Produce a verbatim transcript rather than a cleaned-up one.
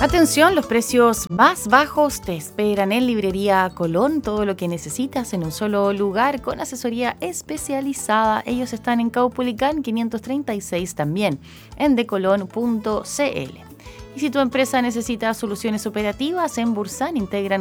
Atención, los precios más bajos te esperan en Librería Colón. Todo lo que necesitas en un solo lugar con asesoría especializada. Ellos están en Caupolicán quinientos treinta y seis también en decolon punto cl. Y si tu empresa necesita soluciones operativas, en Bursan integran